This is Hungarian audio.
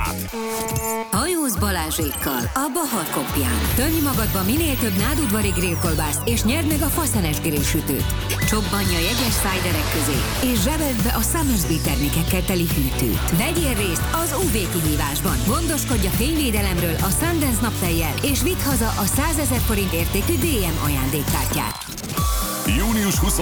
műsorát. Hajóz Balázsékkal a Bahar Kopján. Tömj magadba minél több nádudvari grillkolbászt, és nyerd meg a faszenes grillsütőt. Csobbanja jegyes szájderek közé, és zsebeld be a Summersby termékekkel teli hűtőt. Vegyél részt az UV kihívásban. Gondoskodj a fényvédelemről a Sundance naptejjel, és vidd haza a 100 000 forint értékű DM ajándékkártyát. Június 20